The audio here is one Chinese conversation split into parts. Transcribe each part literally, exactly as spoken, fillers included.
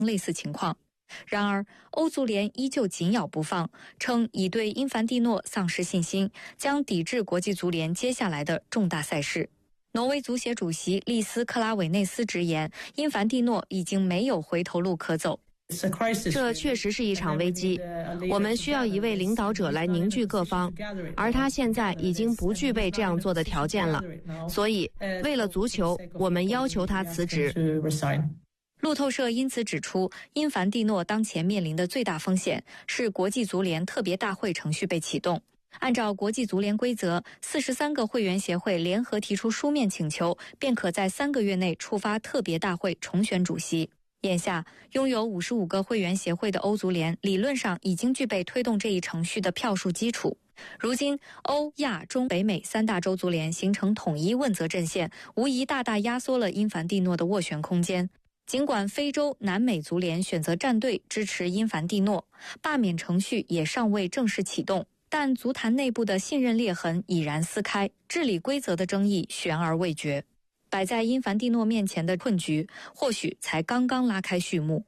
类似情况。然而，欧足联依旧紧咬不放，称已对因凡蒂诺丧失信心，将抵制国际足联接下来的重大赛事。挪威足协主席利斯克拉韦内斯直言，因凡蒂诺已经没有回头路可走。 这确实是一场危机，我们需要一位领导者来凝聚各方，而他现在已经不具备这样做的条件了。所以，为了足球，我们要求他辞职。 路透社因此指出，因凡蒂诺当前面临的最大风险是国际足联特别大会程序被启动。按照国际足联规则，四十三个会员协会联合提出书面请求，便可在三个月内触发特别大会重选主席。眼下，拥有五十五个会员协会的欧足联理论上已经具备推动这一程序的票数基础。如今，欧亚中北美三大洲足联形成统一问责阵线，无疑大大压缩了因凡蒂诺的斡旋空间。尽管非洲、南美足联选择站队支持因凡蒂诺，罢免程序也尚未正式启动，但足坛内部的信任裂痕已然撕开，治理规则的争议悬而未决。摆在因凡蒂诺面前的困局，或许才刚刚拉开序幕。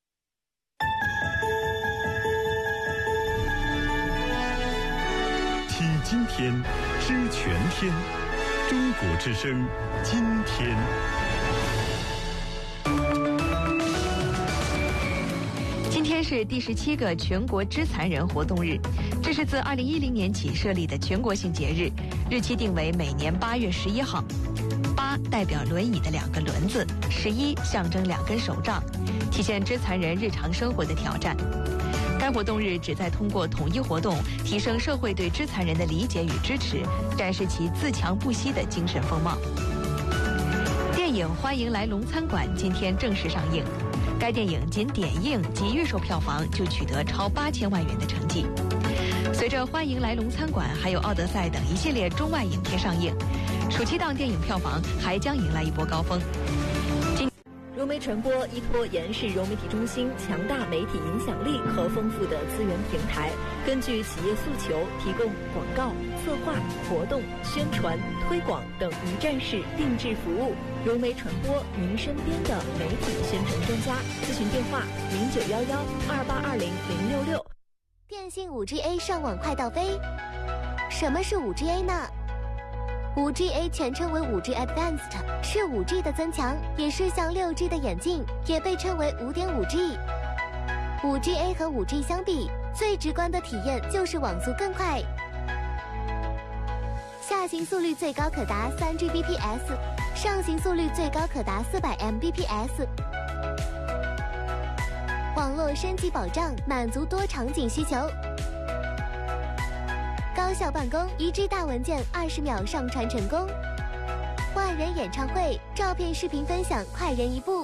听今天，知全天，中国之声，今天。 今天是第十七个全国肢残人活动日，这是自二零一零年起设立的全国性节日，日期定为每年八月十一号。八代表轮椅的两个轮子，十一象征两根手杖，体现肢残人日常生活的挑战。该活动日旨在通过统一活动，提升社会对肢残人的理解与支持，展示其自强不息的精神风貌。电影《欢迎来龙餐馆》今天正式上映。该电影仅点映及预售票房就取得超八千万元的成绩。随着《欢迎来龙餐馆》还有《奥德赛》等一系列中外影片上映，暑期档电影票房还将迎来一波高峰。 融媒传播依托延世融媒体中心强大媒体影响力和丰富的资源平台，根据企业诉求，提供广告、策划、活动、宣传、推广等一站式定制服务。融媒传播，您身边的媒体宣传专家。咨询电话：零九幺幺二八二零零六六。 电信 五 G A 上网快到飞。什么是 五 G A 呢？ 五 G A 全称为 五 G Advanced， 是 五 G 的增强，也是向 六 G 的演进，也被称为 五点五 G。 五 G A 和 五 G 相比，最直观的体验就是网速更快，下行速率最高可达 三 G B P S， 上行速率最高可达 四百 M B P S。 网络升级保障，满足多场景需求。高效办公，一 G 大文件二十秒上传成功。万人演唱会，照片视频分享快人一步。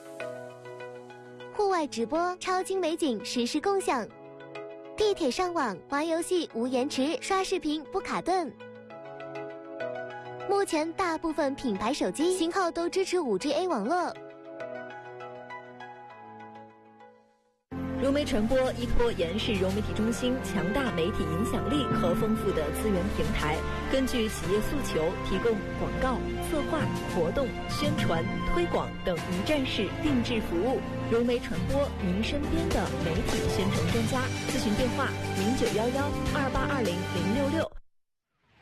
户外直播，超精美景实时共享。地铁上网，玩游戏无延迟，刷视频不卡顿。目前大部分品牌手机型号都支持 五 G A 网络。 融媒传播依托延世融媒体中心强大媒体影响力和丰富的资源平台，根据企业诉求，提供广告、策划、活动、宣传、推广等一站式定制服务。融媒传播，您身边的媒体宣传专家。咨询电话：零九幺幺二八二零零六六。